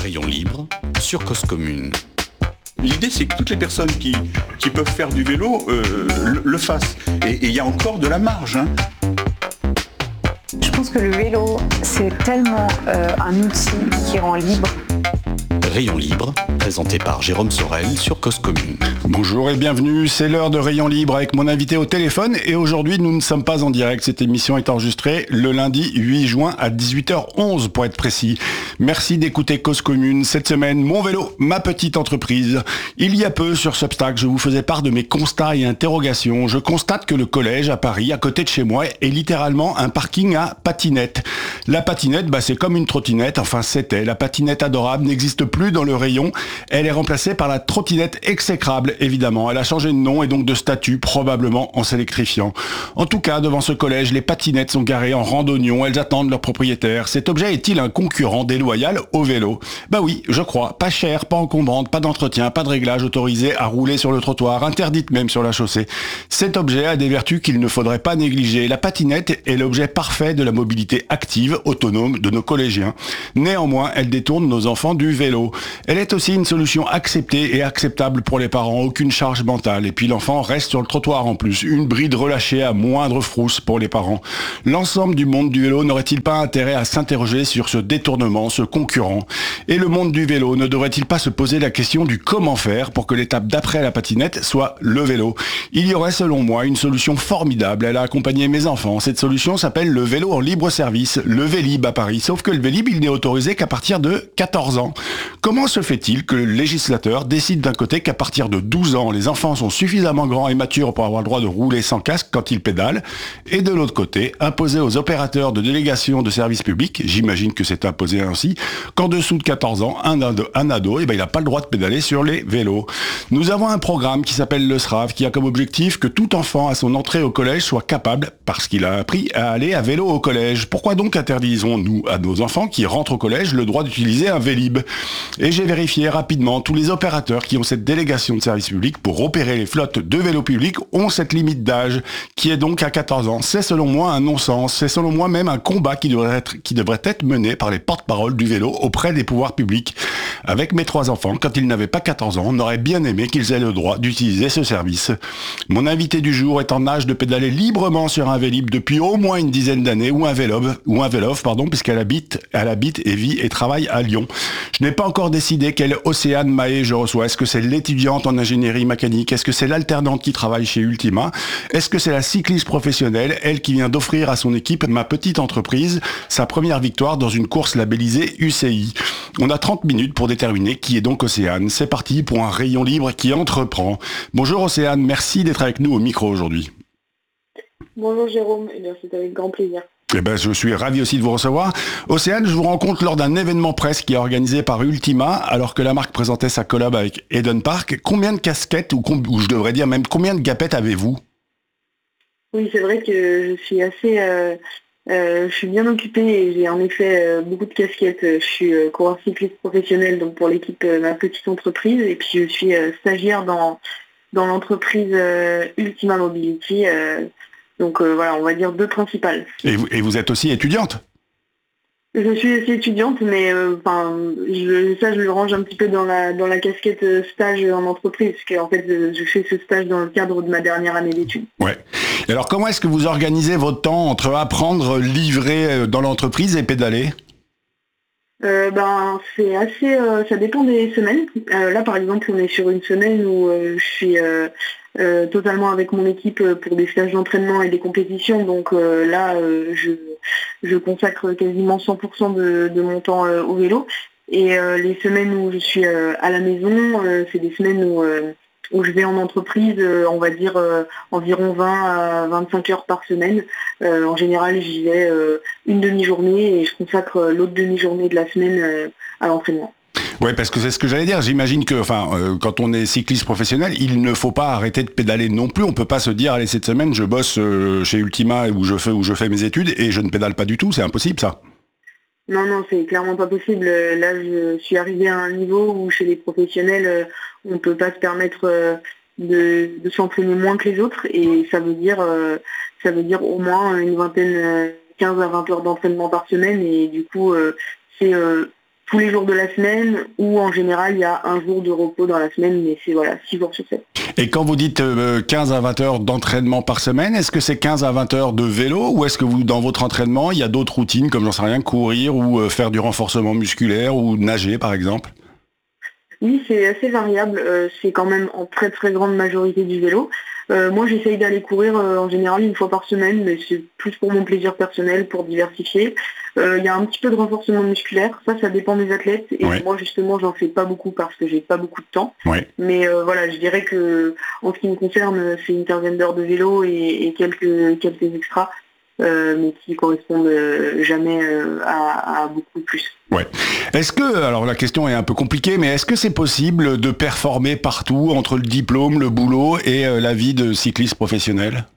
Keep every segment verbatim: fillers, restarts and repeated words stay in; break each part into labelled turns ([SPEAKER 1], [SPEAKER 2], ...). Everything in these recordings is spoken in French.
[SPEAKER 1] Rayon libre sur Cause Commune.
[SPEAKER 2] L'idée, c'est que toutes les personnes qui, qui peuvent faire du vélo euh, le, le fassent. Et il y a encore de la marge. Hein.
[SPEAKER 3] Je pense que le vélo, c'est tellement euh, un outil qui rend libre.
[SPEAKER 1] Rayon libre, présenté par Jérôme Sorel sur Cause Commune.
[SPEAKER 4] Bonjour et bienvenue, c'est l'heure de Rayon libre avec mon invité au téléphone et aujourd'hui nous ne sommes pas en direct, cette émission est enregistrée le lundi huit juin à dix-huit heures onze pour être précis. Merci d'écouter Cause Commune. Cette semaine, mon vélo, ma petite entreprise. Il y a peu sur Substack, je vous faisais part de mes constats et interrogations. Je constate que le collège à Paris, à côté de chez moi, est littéralement un parking à patinettes. La patinette, bah, c'est comme une trottinette, enfin c'était. La patinette adorable n'existe plus dans le rayon. Elle est remplacée par la trottinette exécrable, évidemment. Elle a changé de nom et donc de statut, probablement en s'électrifiant. En tout cas, devant ce collège, les patinettes sont garées en rang d'oignon. Elles attendent leur propriétaire. Cet objet est-il un concurrent déloyal au vélo ? Bah oui, je crois. Pas cher, pas encombrante, pas d'entretien, pas de réglage autorisé à rouler sur le trottoir, interdite même sur la chaussée. Cet objet a des vertus qu'il ne faudrait pas négliger. La patinette est l'objet parfait de la mobilité active, autonome de nos collégiens. Néanmoins, elle détourne nos enfants du vélo. Elle est aussi une solution acceptée et acceptable pour les parents, aucune charge mentale. Et puis l'enfant reste sur le trottoir en plus, une bride relâchée à moindre frousse pour les parents. L'ensemble du monde du vélo n'aurait-il pas intérêt à s'interroger sur ce détournement, ce concurrent ? Et le monde du vélo ne devrait-il pas se poser la question du comment faire pour que l'étape d'après la patinette soit le vélo ? Il y aurait selon moi une solution formidable, elle a accompagné mes enfants. Cette solution s'appelle le vélo en libre service, le Vélib à Paris. Sauf que le Vélib, il n'est autorisé qu'à partir de quatorze ans. Comment se fait-il que le législateur décide d'un côté qu'à partir de douze ans, les enfants sont suffisamment grands et matures pour avoir le droit de rouler sans casque quand ils pédalent, et de l'autre côté, imposer aux opérateurs de délégation de service public, j'imagine que c'est imposé ainsi, qu'en dessous de quatorze ans, un ado, un ado eh ben, il n'a pas le droit de pédaler sur les vélos. Nous avons un programme qui s'appelle le S R A V, qui a comme objectif que tout enfant à son entrée au collège soit capable, parce qu'il a appris à aller à vélo au collège. Pourquoi donc interdisons-nous à nos enfants qui rentrent au collège le droit d'utiliser un Vélib ? Et j'ai vérifié rapidement, tous les opérateurs qui ont cette délégation de service public pour opérer les flottes de vélos publics ont cette limite d'âge, qui est donc à quatorze ans. C'est selon moi un non-sens, c'est selon moi même un combat qui devrait être, qui devrait être mené par les porte-paroles du vélo auprès des pouvoirs publics. Avec mes trois enfants, quand ils n'avaient pas quatorze ans, on aurait bien aimé qu'ils aient le droit d'utiliser ce service. Mon invité du jour est en âge de pédaler librement sur un Vélib depuis au moins une dizaine d'années, ou un vélo, ou un vélo, pardon, puisqu'elle habite, elle habite et vit et travaille à Lyon. Je n'ai pas encore décidé quelle Océane Mahé je reçois. Est-ce que c'est l'étudiante en ingénierie mécanique ? Est-ce que c'est l'alternante qui travaille chez Ultima ? Est-ce que c'est la cycliste professionnelle, elle qui vient d'offrir à son équipe, ma petite entreprise, sa première victoire dans une course labellisée U C I ? On a trente minutes pour déterminer qui est donc Océane. C'est parti pour un rayon libre qui entreprend. Bonjour Océane, merci d'être avec nous au micro aujourd'hui.
[SPEAKER 5] Bonjour Jérôme, eh bien, c'est avec grand plaisir.
[SPEAKER 4] Eh ben, je suis ravi aussi de vous recevoir. Océane, je vous rencontre lors d'un événement presse qui est organisé par Ultima, alors que la marque présentait sa collab avec Eden Park. Combien de casquettes, ou, com- ou je devrais dire même, combien de gapettes avez-vous ?
[SPEAKER 5] Oui, c'est vrai que je suis assez... Euh, euh, je suis bien occupée et j'ai en effet euh, beaucoup de casquettes. Je suis euh, coureur cycliste professionnel donc pour l'équipe euh, Ma Petite Entreprise, et puis je suis euh, stagiaire dans, dans l'entreprise euh, Ultima Mobility. Euh, Donc euh, voilà, on va dire deux principales.
[SPEAKER 4] Et vous, et vous êtes aussi étudiante ?
[SPEAKER 5] Je suis aussi étudiante, mais euh, je, ça je le range un petit peu dans la dans la casquette euh, stage en entreprise, parce que en fait je, je fais ce stage dans le cadre de ma dernière année d'études.
[SPEAKER 4] Ouais. Et alors comment est-ce que vous organisez votre temps entre apprendre, livrer dans l'entreprise et pédaler ?
[SPEAKER 5] Euh, ben c'est assez, euh, ça dépend des semaines. Euh, là par exemple on est sur une semaine où euh, je suis euh, euh, totalement avec mon équipe pour des stages d'entraînement et des compétitions, donc euh, là euh, je, je consacre quasiment cent pour cent de, de mon temps euh, au vélo. Et euh, les semaines où je suis euh, à la maison, euh, c'est des semaines où, euh, où je vais en entreprise, euh, on va dire euh, environ vingt à vingt-cinq heures par semaine. Euh, en général, j'y vais euh, une demi-journée et je consacre euh, l'autre demi-journée de la semaine euh, à l'entraînement.
[SPEAKER 4] Oui, parce que c'est ce que j'allais dire. J'imagine que, enfin, euh, quand on est cycliste professionnel, il ne faut pas arrêter de pédaler non plus. On peut pas se dire, allez, cette semaine, je bosse euh, chez Ultima où je fais où je fais mes études et je ne pédale pas du tout. C'est impossible, ça.
[SPEAKER 5] Non, non, c'est clairement pas possible. Là, je suis arrivée à un niveau où chez les professionnels, on ne peut pas se permettre de, de s'entraîner moins que les autres, et ça veut dire, ça veut dire au moins une vingtaine, quinze à vingt heures d'entraînement par semaine, et du coup, c'est tous les jours de la semaine, ou en général il y a un jour de repos dans la semaine, mais c'est voilà, six jours sur sept.
[SPEAKER 4] Et quand vous dites euh, quinze à vingt heures d'entraînement par semaine, est-ce que c'est quinze à vingt heures de vélo, ou est-ce que vous, dans votre entraînement, il y a d'autres routines, comme j'en sais rien, courir ou euh, faire du renforcement musculaire ou nager par exemple?
[SPEAKER 5] Oui, c'est assez variable, euh, c'est quand même en très très grande majorité du vélo. Euh, moi j'essaye d'aller courir euh, en général une fois par semaine, mais c'est plus pour mon plaisir personnel, pour diversifier. Il euh, y a un petit peu de renforcement musculaire, ça ça dépend des athlètes, et
[SPEAKER 4] ouais.
[SPEAKER 5] moi justement j'en fais pas beaucoup parce que j'ai pas beaucoup de temps.
[SPEAKER 4] Ouais.
[SPEAKER 5] Mais euh, voilà, je dirais que en ce qui me concerne, c'est une quinzaine d'heures de vélo et, et quelques quelques extras. Euh, mais qui correspondent euh, jamais euh, à, à beaucoup plus.
[SPEAKER 4] Ouais. Est-ce que, alors la question est un peu compliquée, mais est-ce que c'est possible de performer partout entre le diplôme, le boulot et euh, la vie de cycliste professionnel?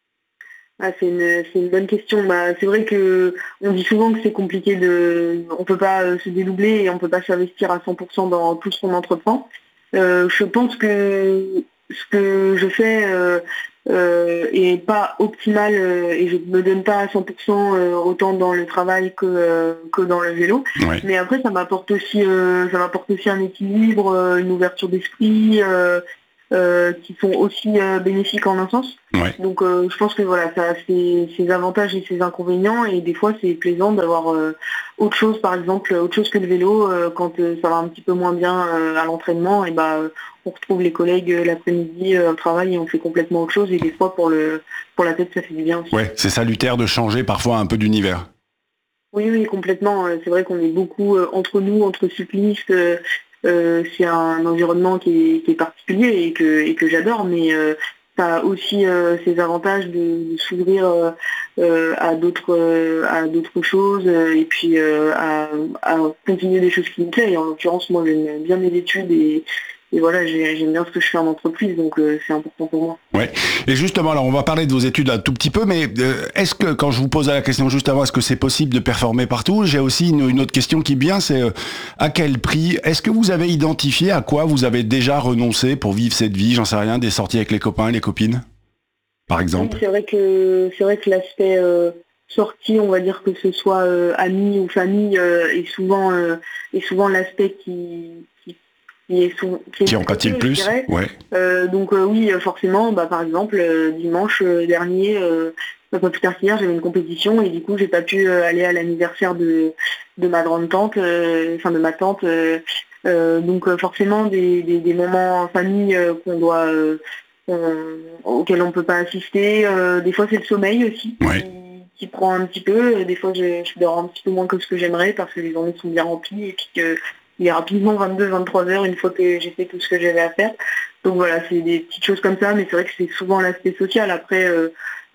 [SPEAKER 5] Ah, c'est une, c'est une bonne question. Bah, c'est vrai que on dit souvent que c'est compliqué de, on peut pas euh, se dédoubler et on peut pas s'investir à cent pour cent dans tout ce qu'on entreprend. Euh, je pense que ce que je fais euh, euh, est pas optimal euh, et je me donne pas à cent pour cent euh, autant dans le travail que euh, que dans le vélo.
[SPEAKER 4] Ouais.
[SPEAKER 5] Mais après, ça m'apporte aussi, euh, ça m'apporte aussi un équilibre, euh, une ouverture d'esprit. Euh, Euh, qui sont aussi euh, bénéfiques en un sens.
[SPEAKER 4] Ouais.
[SPEAKER 5] Donc euh, je pense que voilà, ça a ses, ses avantages et ses inconvénients, et des fois c'est plaisant d'avoir euh, autre chose, par exemple, autre chose que le vélo, euh, quand euh, ça va un petit peu moins bien euh, à l'entraînement, et bah on retrouve les collègues euh, l'après-midi euh, au travail et on fait complètement autre chose, et des fois pour le pour la tête ça fait du bien aussi.
[SPEAKER 4] Ouais, c'est salutaire de changer parfois un peu d'univers.
[SPEAKER 5] Oui, oui, complètement. C'est vrai qu'on est beaucoup euh, entre nous, entre cyclistes. Euh, Euh, c'est un environnement qui est, qui est particulier et que, et que j'adore, mais euh, ça a aussi euh, ses avantages de, de s'ouvrir euh, euh, à d'autres euh, à d'autres choses euh, et puis euh, à, à continuer des choses qui me plaisent. Et en l'occurrence, moi j'aime bien mes études et, et voilà, j'ai, j'aime bien ce que je fais en entreprise, donc euh, c'est important pour moi.
[SPEAKER 4] Ouais. Et justement, alors on va parler de vos études un tout petit peu, mais euh, est-ce que, quand je vous posais la question juste avant, est-ce que c'est possible de performer partout? J'ai aussi une, une autre question qui vient, c'est euh, à quel prix? Est-ce que vous avez identifié à quoi vous avez déjà renoncé pour vivre cette vie, j'en sais rien, des sorties avec les copains, les copines, par exemple?
[SPEAKER 5] Oui, c'est vrai que c'est vrai que l'aspect euh, sortie, on va dire que ce soit euh, amis ou famille, euh, est souvent euh, est souvent l'aspect qui qui est souvent, qui,
[SPEAKER 4] qui en pâtit le plus. Ouais.
[SPEAKER 5] Euh, donc euh, oui, forcément, bah, par exemple, euh, dimanche euh, dernier, euh, pas plus tard qu'hier, j'avais une compétition et du coup j'ai pas pu euh, aller à l'anniversaire de, de ma grande tante, euh, enfin de ma tante. Euh, euh, donc euh, forcément des, des, des moments en famille euh, qu'on doit euh, euh, auxquels on peut pas assister. Euh, des fois c'est le sommeil aussi.
[SPEAKER 4] Ouais.
[SPEAKER 5] Qui, qui prend un petit peu. Des fois je, je dors un petit peu moins que ce que j'aimerais parce que les journées sont bien remplies et puis que il est rapidement vingt-deux à vingt-trois heures une fois que j'ai fait tout ce que j'avais à faire. Donc voilà, c'est des petites choses comme ça, mais c'est vrai que c'est souvent l'aspect social. Après, euh,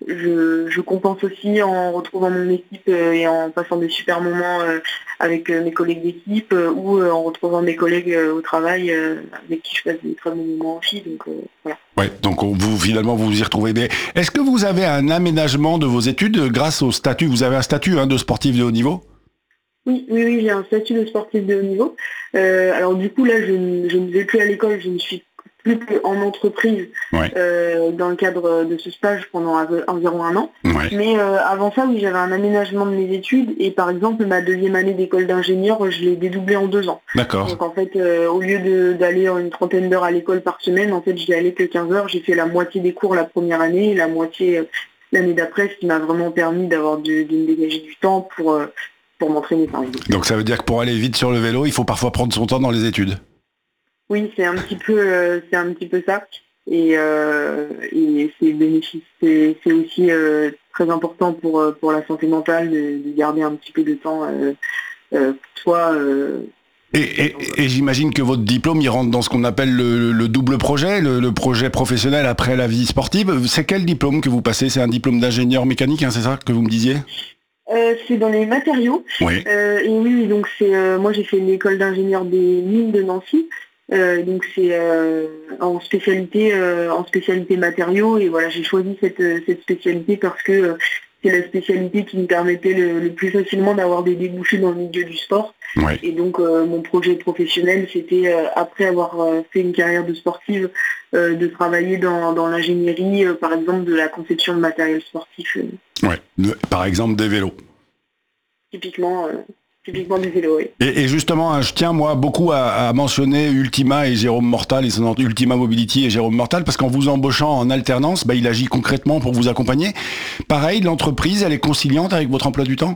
[SPEAKER 5] je, je compense aussi en retrouvant mon équipe euh, et en passant des super moments euh, avec euh, mes collègues d'équipe euh, ou euh, en retrouvant mes collègues euh, au travail euh, avec qui je passe des très bons moments aussi. Donc euh, voilà.
[SPEAKER 4] Ouais, donc vous finalement vous vous y retrouvez bien. Est-ce que vous avez un aménagement de vos études grâce au statut? Vous avez un statut hein, de sportif de haut niveau?
[SPEAKER 5] Oui, oui, oui, j'ai un statut de sportif de haut niveau. Euh, alors du coup là, je, ne- je ne vais plus à l'école, je ne suis plus en entreprise
[SPEAKER 4] Ouais.
[SPEAKER 5] euh, dans le cadre de ce stage pendant av- environ un an.
[SPEAKER 4] Ouais.
[SPEAKER 5] Mais euh, avant ça, oui, j'avais un aménagement de mes études et par exemple ma deuxième année d'école d'ingénieur, je l'ai dédoublée en deux ans.
[SPEAKER 4] D'accord.
[SPEAKER 5] Donc en fait, euh, au lieu de- d'aller une trentaine d'heures à l'école par semaine, en fait, j'y allais que quinze heures. J'ai fait la moitié des cours la première année et la moitié euh, l'année d'après, ce qui m'a vraiment permis d'avoir de, de me dégager du temps pour euh, pour m'entraîner par exemple.
[SPEAKER 4] Donc ça veut dire que pour aller vite sur le vélo, il faut parfois prendre son temps dans les études.
[SPEAKER 5] Oui, c'est un petit peu, euh, c'est un petit peu ça. Et, euh, et c'est bénéfice, c'est, c'est aussi euh, très important pour euh, pour la santé mentale de, de garder un petit peu de temps euh, euh, pour soi. Euh,
[SPEAKER 4] Et, et, et j'imagine que votre diplôme, il rentre dans ce qu'on appelle le, le double projet, le, le projet professionnel après la vie sportive. C'est quel diplôme que vous passez? C'est un diplôme d'ingénieur mécanique, hein, c'est ça que vous me disiez?
[SPEAKER 5] Euh, c'est dans les matériaux.
[SPEAKER 4] Oui.
[SPEAKER 5] Euh, et oui, oui, donc c'est euh, moi j'ai fait l'école d'ingénieur des mines de Nancy. Euh, donc c'est euh, en spécialité euh, en spécialité matériaux et voilà, j'ai choisi cette cette spécialité parce que euh, c'est la spécialité qui me permettait le, le plus facilement d'avoir des débouchés dans le milieu du sport.
[SPEAKER 4] Ouais.
[SPEAKER 5] Et donc euh, mon projet professionnel, c'était euh, après avoir euh, fait une carrière de sportive, euh, de travailler dans, dans l'ingénierie, euh, par exemple de la conception de matériel sportif. Euh,
[SPEAKER 4] Ouais. Le- Par exemple des vélos.
[SPEAKER 5] typiquement. Euh, typiquement du vélo, oui.
[SPEAKER 4] Et, et justement, hein, je tiens moi beaucoup à, à mentionner Ultima et Jérôme Mortal, et son Ultima Mobility et Jérôme Mortal, parce qu'en vous embauchant en alternance, bah, il agit concrètement pour vous accompagner. Pareil, l'entreprise, elle est conciliante avec votre emploi du temps ?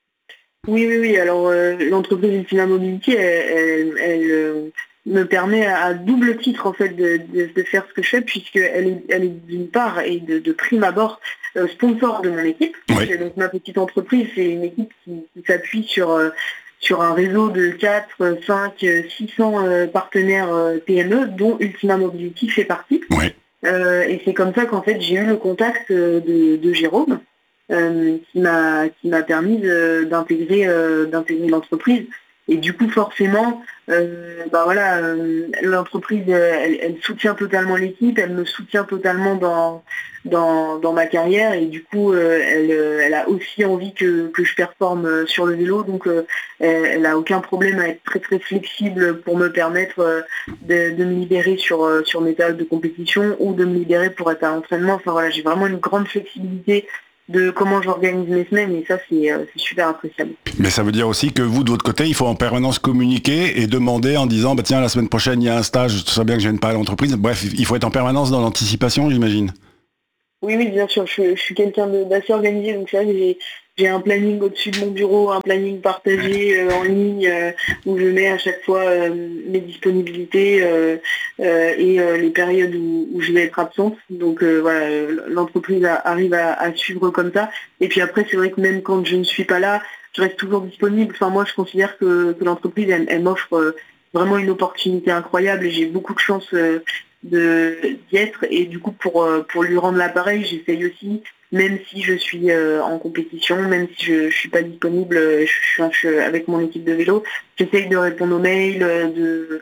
[SPEAKER 5] Oui, oui, oui. Alors, euh, l'entreprise Ultima Mobility, elle, elle, elle euh, me permet à double titre en fait de, de, de faire ce que je fais, puisqu'elle est, elle est d'une part et de, de prime abord euh, sponsor de mon équipe.
[SPEAKER 4] Oui.
[SPEAKER 5] Donc ma petite entreprise, c'est une équipe qui, qui s'appuie sur, euh, sur un réseau de quatre, cinq, six cents euh, partenaires euh, P M E, dont Ultima Mobility fait partie.
[SPEAKER 4] Oui.
[SPEAKER 5] Euh, et c'est comme ça qu'en fait j'ai eu le contact de, de Jérôme, euh, qui m'a qui m'a permis de, d'intégrer euh, d'intégrer l'entreprise. Et du coup, forcément, euh, bah voilà, euh, l'entreprise, elle, elle soutient totalement l'équipe, elle me soutient totalement dans, dans, dans ma carrière, et du coup, euh, elle, elle a aussi envie que, que je performe sur le vélo, donc euh, elle n'a aucun problème à être très très flexible pour me permettre euh, de, de me libérer sur, sur mes périodes de compétition ou de me libérer pour être à l'entraînement. Enfin voilà, j'ai vraiment une grande flexibilité de comment j'organise mes semaines, et ça c'est, euh, c'est super appréciable.
[SPEAKER 4] Mais ça veut dire aussi que vous, de votre côté, il faut en permanence communiquer et demander en disant bah tiens, la semaine prochaine il y a un stage, je sais bien que je vienne pas à l'entreprise. Bref, il faut être en permanence dans l'anticipation, j'imagine.
[SPEAKER 5] Oui, oui, bien sûr, je, je suis quelqu'un de, d'assez organisé, donc c'est vrai que j'ai, j'ai un planning au-dessus de mon bureau, un planning partagé euh, en ligne, euh, où je mets à chaque fois euh, mes disponibilités euh, euh, et euh, les périodes où, où je vais être absente. Donc euh, voilà, l'entreprise a, arrive à, à suivre comme ça. Et puis après, c'est vrai que même quand je ne suis pas là, je reste toujours disponible. Enfin, moi, je considère que, que l'entreprise, elle, elle m'offre euh, vraiment une opportunité incroyable, et j'ai beaucoup de chance euh, de d'y être, et du coup pour pour lui rendre l'appareil, j'essaye aussi, même si je suis euh, en compétition, même si je, je suis pas disponible, je, je, je suis avec mon équipe de vélo, j'essaye de répondre aux mails, de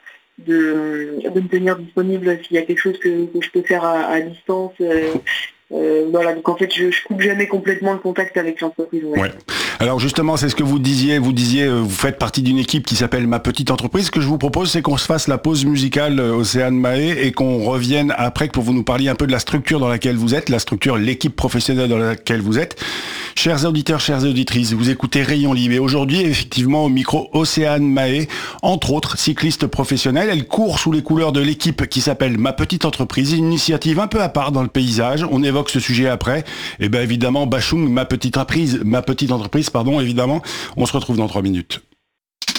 [SPEAKER 5] de, de me tenir disponible s'il y a quelque chose que, que je peux faire à, à distance. Euh, Euh, voilà, donc en fait je, je coupe jamais complètement le contact avec l'entreprise. Ouais.
[SPEAKER 4] Ouais. Alors justement, c'est ce que vous disiez, vous disiez, euh, vous faites partie d'une équipe qui s'appelle Ma Petite Entreprise. Ce que je vous propose, c'est qu'on se fasse la pause musicale euh, Océane Mahé, et qu'on revienne après pour vous nous parliez un peu de la structure dans laquelle vous êtes, la structure, l'équipe professionnelle dans laquelle vous êtes. Chers auditeurs, chères auditrices, vous écoutez Rayon Libre, et aujourd'hui, effectivement, au micro Océane Mahé, entre autres cycliste professionnelle. Elle court sous les couleurs de l'équipe qui s'appelle Ma Petite Entreprise, une initiative un peu à part dans le paysage. On évoque ce sujet après. Et bien évidemment, Bachung, ma petite entreprise, ma petite entreprise, pardon, évidemment. On se retrouve dans trois minutes.